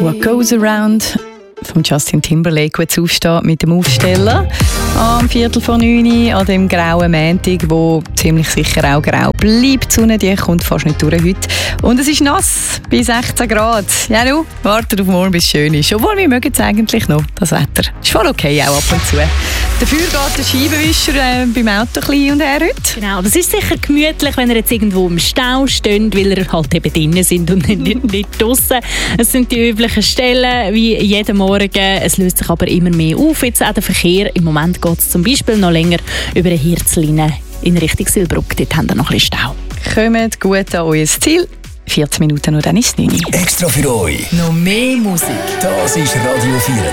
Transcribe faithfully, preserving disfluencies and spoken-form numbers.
What Goes Around von Justin Timberlake, kurz aufstehen mit dem Aufsteller am Viertel vor neun an dem grauen Montag, wo ziemlich sicher auch grau bleibt. Die Sonne die kommt fast nicht durch heute. Und es ist nass, bei sechzehn Grad. Ja, nu, wartet auf morgen, bis es schön ist. Obwohl, wir mögen es eigentlich noch, das Wetter. Ist voll okay, auch ab und zu. Dafür geht der Scheibenwischer äh, beim Auto klein und her heute. Genau, das ist sicher gemütlich, wenn ihr jetzt irgendwo im Stau steht, weil ihr halt eben drinnen sind und nicht, nicht draussen. Es sind die üblichen Stellen, wie jeden Morgen. Es löst sich aber immer mehr auf. Jetzt auch der Verkehr. Im Moment geht es zum Beispiel noch länger über eine Hirzlinie in Richtung Silbrugg. Dort haben wir noch ein bisschen Stau. Kommt gut an euer Ziel. vierzehn Minuten und dann ist es neun. Extra für euch. Noch mehr Musik. Das ist Radio vierundzwanzig.